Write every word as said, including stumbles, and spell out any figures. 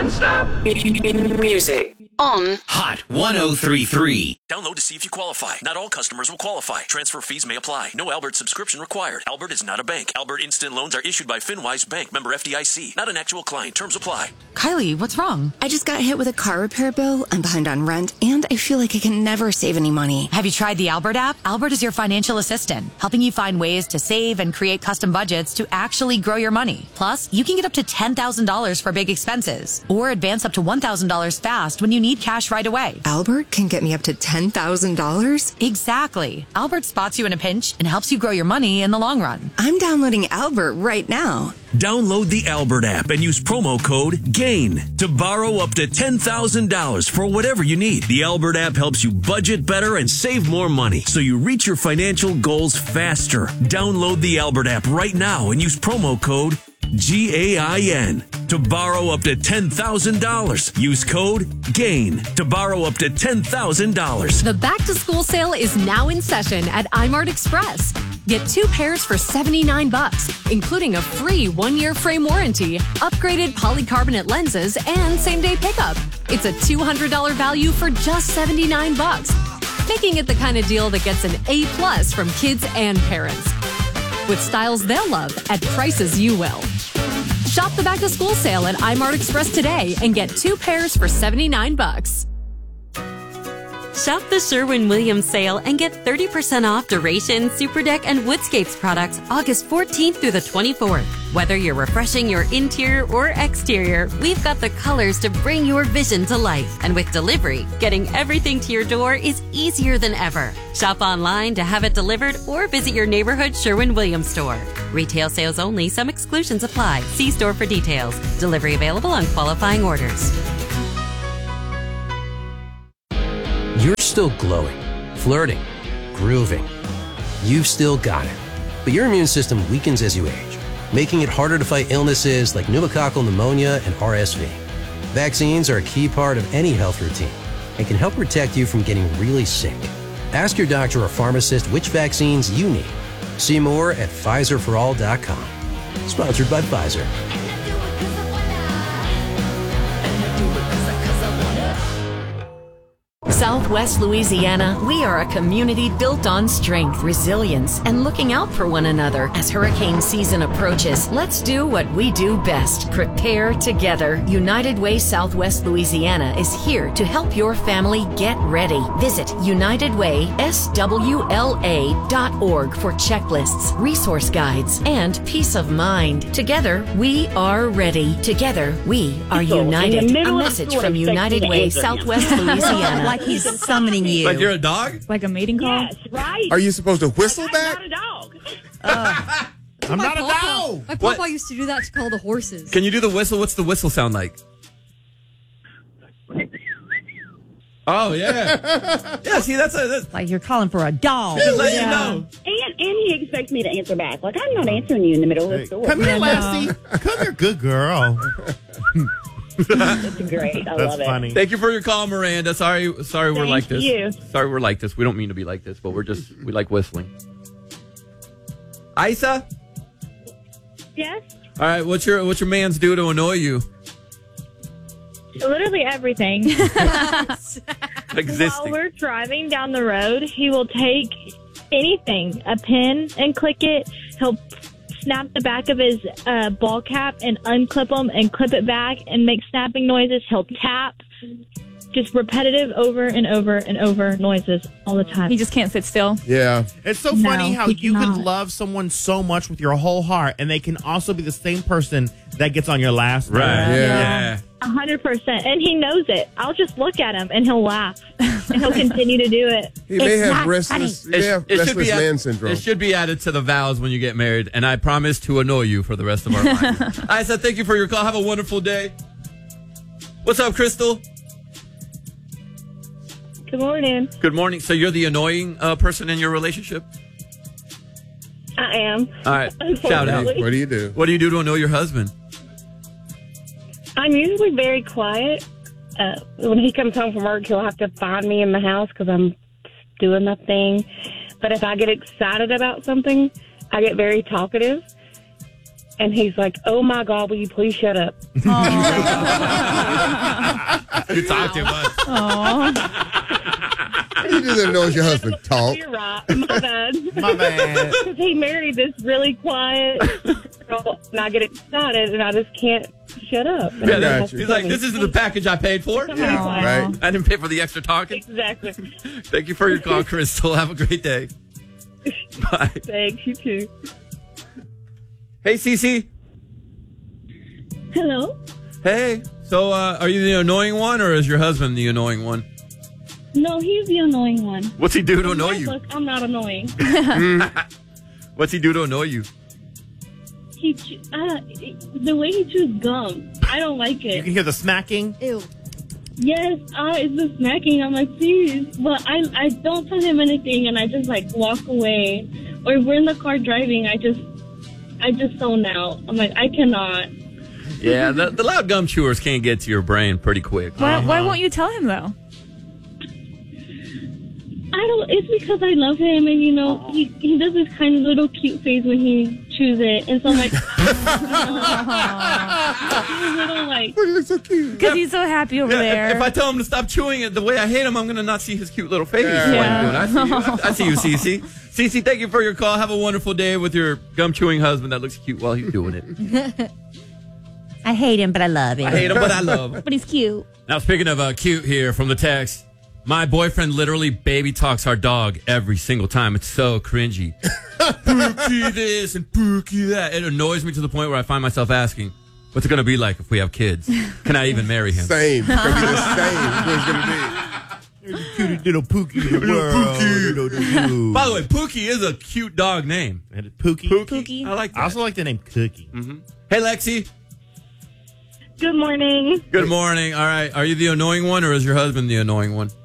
Non-stop music on Hot one oh three point three. Download to see if you qualify. Not all customers will qualify. Transfer fees may apply. No Albert subscription required. Albert is not a bank. Albert Instant Loans are issued by FinWise Bank, member F D I C. Not an actual client. Terms apply. Kylie, what's wrong? I just got hit with a car repair bill. I'm behind on rent, and I feel like I can never save any money. Have you tried the Albert app? Albert is your financial assistant, helping you find ways to save and create custom budgets to actually grow your money. Plus, you can get up to ten thousand dollars for big expenses, or advance up to one thousand dollars fast when you need cash right away. Albert can get me up to ten thousand dollars? Exactly. Albert spots you in a pinch and helps you grow your money in the long run. I'm downloading Albert right now. Download the Albert app and use promo code GAIN to borrow up to ten thousand dollars for whatever you need. The Albert app helps you budget better and save more money so you reach your financial goals faster. Download the Albert app right now and use promo code G A I N to borrow up to ten thousand dollars. Use code GAIN to borrow up to ten thousand dollars. The back-to-school sale is now in session at iMart Express. Get two pairs for seventy-nine bucks, including a free one-year frame warranty, upgraded polycarbonate lenses, and same-day pickup. It's a two hundred dollars value for just seventy-nine bucks, making it the kind of deal that gets an A plus from kids and parents. With styles they'll love at prices you will. Shop the back-to-school sale at iMart Express today and get two pairs for seventy-nine bucks. Shop the Sherwin-Williams sale and get thirty percent off Duration, Superdeck, and Woodscapes products August fourteenth through the twenty-fourth. Whether you're refreshing your interior or exterior, we've got the colors to bring your vision to life. And with delivery, getting everything to your door is easier than ever. Shop online to have it delivered or visit your neighborhood Sherwin-Williams store. Retail sales only. Some exclusions apply. See store for details. Delivery available on qualifying orders. You're still glowing, flirting, grooving. You've still got it. But your immune system weakens as you age, making it harder to fight illnesses like pneumococcal pneumonia and R S V. Vaccines are a key part of any health routine and can help protect you from getting really sick. Ask your doctor or pharmacist which vaccines you need. See more at Pfizer for all dot com. Sponsored by Pfizer. Southwest Louisiana, we are a community built on strength, resilience, and looking out for one another. As hurricane season approaches, let's do what we do best. Prepare together. United Way Southwest Louisiana is here to help your family get ready. Visit united way s w l a dot org for checklists, resource guides, and peace of mind. Together, we are ready. Together, we are united. A message from United Way Southwest Louisiana. Like he's summoning you. Like you're a dog? Like a mating call? Yes, right. Are you supposed to whistle I'm back? not a dog. Uh, I'm my not a papa, dog. My papa used to do that to call the horses. Can you do the whistle? What's the whistle sound like? Oh, yeah. Yeah, see, that's, a, that's like you're calling for a dog. Just let yeah. you know. And, and he expects me to answer back. Like, I'm not answering you in the middle of the store. Come here, Yeah, Lassie. no. Come here, good girl. That's great. I That's love funny. it. Thank you for your call, Miranda. Sorry, sorry we're Thank like this. you. Sorry we're like this. We don't mean to be like this, but we're just, we like whistling. Isa? Yes? All right, what's your what's your man's do to annoy you? Literally everything. Existing. While we're driving down the road, he will take anything, a pen, and click it. He'll snap the back of his uh, ball cap and unclip them and clip it back and make snapping noises. He'll tap. Just repetitive over and over and over noises all the time. He just can't sit still. Yeah. It's so No, funny how he you cannot. can love someone so much with your whole heart, and they can also be the same person that gets on your last Right. nerve. Yeah. A hundred percent. And he knows it. I'll just look at him and he'll laugh. And he'll continue to do it. He may It's have not restless, he It, may have it should restless be man add- syndrome. It should be added to the vows when you get married, and I promise to annoy you for the rest of our life. I said thank you for your call. Have a wonderful day. What's up, Crystal? Good morning. Good morning. So you're the annoying uh, person in your relationship? I am. All right. Shout out. What do you do? What do you do to annoy your husband? I'm usually very quiet. Uh, when he comes home from work, he'll have to find me in the house because I'm doing my thing. But if I get excited about something, I get very talkative. And he's like, oh, my God, will you please shut up? You talk too much. You didn't know your husband talk. You're right. My bad. My bad. Because he married this really quiet girl, and I get excited, and I just can't shut up. And Yeah, I that- have to he's tell like, him. this isn't the package I paid for. Yeah, right. I didn't pay for the extra talking. Exactly. Thank you for your call, Crystal. Have a great day. Bye. Thanks, you too. Hey, Cece. Hello? Hey. So, uh, are you the annoying one, or is your husband the annoying one? No, he's the annoying one. What's he do to annoy you? Look, I'm not annoying. What's he do to annoy you? He, chew- uh, the way he chews gum, I don't like You it. can hear the smacking. Ew. Yes, uh, it's the smacking. I'm like, please. But I, I don't tell him anything, and I just, like, walk away. Or if we're in the car driving, I just, I just zone out. I'm like, I cannot. Yeah, the, the loud gum chewers can't get to your brain pretty quick. Why, why won't you tell him, though? I don't. It's because I love him, and you know, he, he does this kind of little cute face when he chews it, and so I'm like, he's a little like, But he looks so cute. Because he's so happy over Yeah, there. if, if I tell him to stop chewing it the way I hate him, I'm going to not see his cute little face. Yeah. Yeah. I see you. I, I see you, Cece. Cece, thank you for your call. Have a wonderful day with your gum chewing husband that looks cute while he's doing it. I hate him, but I love him. I hate him, but I love him. But he's cute. Now, speaking of uh, cute here from the text, my boyfriend literally baby talks our dog every single time. It's so cringy. Pookie this and Pookie that. It annoys me to the point where I find myself asking, what's it going to be like if we have kids? Can I even marry him? Same. It's going to be the same. That's what it's going to be. Cutest little Pookie in the world. Pookie. By the way, Pookie is a cute dog name. Pookie. Pookie. Pookie. I like that. I also like the name Cookie. Mm-hmm. Hey, Lexi. Good morning. Good morning. All right. Are you the annoying one, or is your husband the annoying one?